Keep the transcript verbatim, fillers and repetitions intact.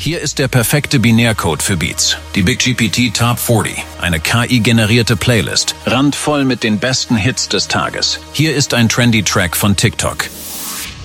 Hier ist der perfekte Binärcode für Beats. Die Big G P T Top vierzig. Eine K I-generierte Playlist. Randvoll mit den besten Hits des Tages. Hier ist ein trendy Track von TikTok.